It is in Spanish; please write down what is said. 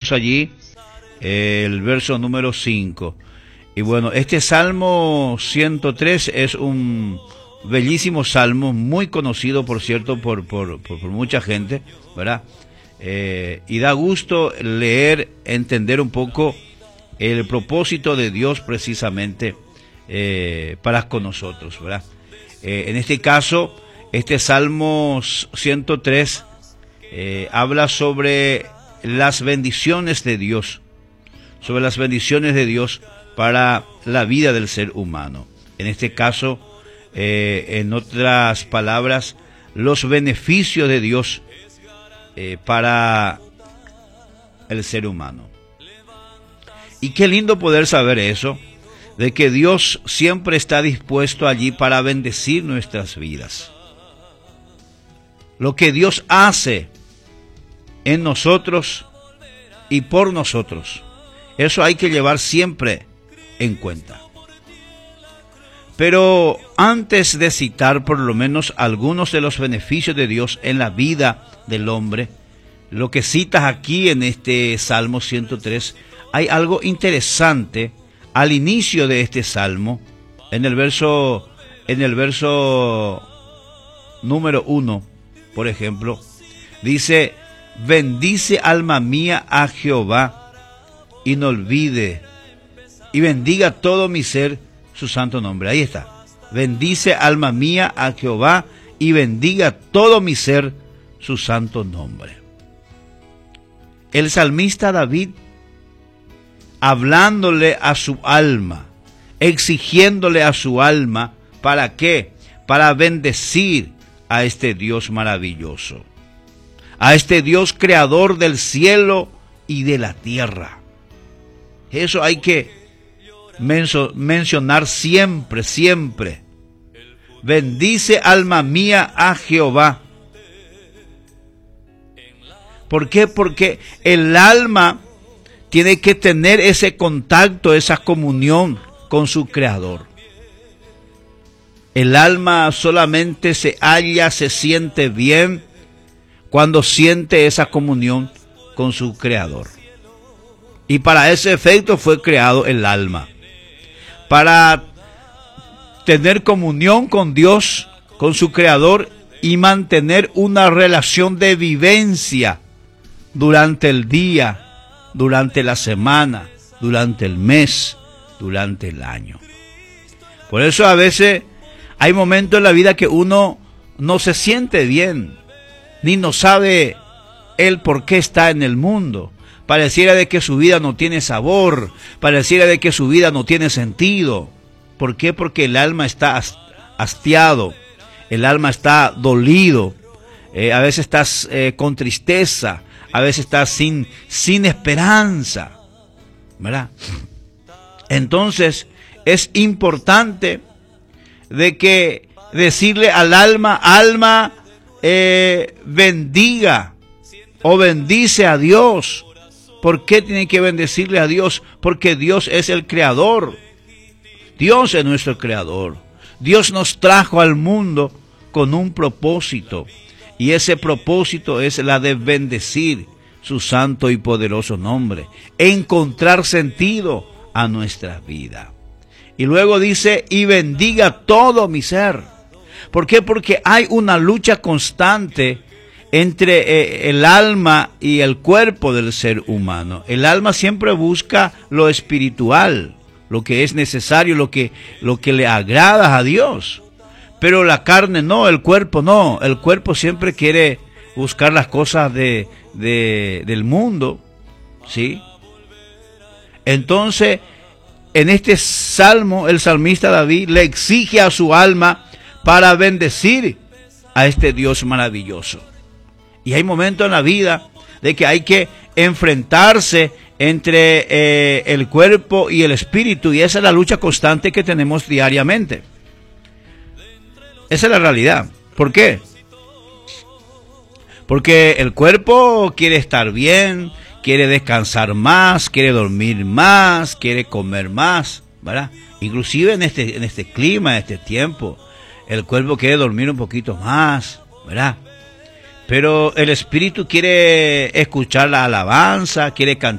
tenemos allí el verso número 5. Y bueno, este Salmo 103 es un bellísimo salmo, muy conocido, por cierto, por mucha gente, ¿verdad? Y da gusto leer, entender un poco el propósito de Dios precisamente para con nosotros, ¿verdad? En este caso, este Salmo 103 habla sobre las bendiciones de Dios, para la vida del ser humano. En este caso, en otras palabras, los beneficios de Dios para el ser humano. Y qué lindo poder saber eso, de que Dios siempre está dispuesto allí para bendecir nuestras vidas. Lo que Dios hace en nosotros y por nosotros, eso hay que llevar siempre en cuenta. Pero antes de citar por lo menos algunos de los beneficios de Dios en la vida del hombre, lo que citas aquí en este Salmo 103, hay algo interesante al inicio de este Salmo, en el verso número 1, por ejemplo, dice: bendice alma mía a Jehová, y no olvide, y bendiga todo mi ser su santo nombre. Ahí está. Bendice alma mía a Jehová, y bendiga todo mi ser su santo nombre. El salmista David, hablándole a su alma, exigiéndole a su alma, ¿para qué? Para bendecir a este Dios maravilloso, a este Dios creador del cielo y de la tierra. Eso hay que mencionar siempre, siempre. Bendice alma mía a Jehová. ¿Por qué? Porque el alma tiene que tener ese contacto, esa comunión con su Creador. El alma solamente se halla, se siente bien cuando siente esa comunión con su Creador. Y para ese efecto fue creado el alma, para tener comunión con Dios, con su Creador, y mantener una relación de vivencia durante el día, durante la semana, durante el mes, durante el año. Por eso a veces hay momentos en la vida que uno no se siente bien, ni no sabe el por qué está en el mundo. Pareciera de que su vida no tiene sabor, pareciera de que su vida no tiene sentido. ¿Por qué? Porque el alma está hastiado, el alma está dolido, a veces estás con tristeza, a veces estás sin esperanza, ¿verdad? Entonces es importante de que decirle al alma, bendiga o bendice a Dios. ¿Por qué tiene que bendecirle a Dios? Porque Dios es el creador. Dios es nuestro creador. Dios nos trajo al mundo con un propósito. Y ese propósito es la de bendecir su santo y poderoso nombre. Encontrar sentido a nuestra vida. Y luego dice: y bendiga todo mi ser. ¿Por qué? Porque hay una lucha constante entre el alma y el cuerpo del ser humano. El alma siempre busca lo espiritual, lo que es necesario, lo que le agrada a Dios. Pero la carne no, el cuerpo no. El cuerpo siempre quiere buscar las cosas del mundo, ¿sí? Entonces, en este salmo, el salmista David le exige a su alma para bendecir a este Dios maravilloso. Y hay momentos en la vida de que hay que enfrentarse entre el cuerpo y el espíritu, y esa es la lucha constante que tenemos diariamente. Esa es la realidad. ¿Por qué? Porque el cuerpo quiere estar bien, quiere descansar más, quiere dormir más, quiere comer más, ¿verdad? Inclusive en este clima, en este tiempo, el cuerpo quiere dormir un poquito más, ¿verdad? Pero el espíritu quiere escuchar la alabanza, quiere cantar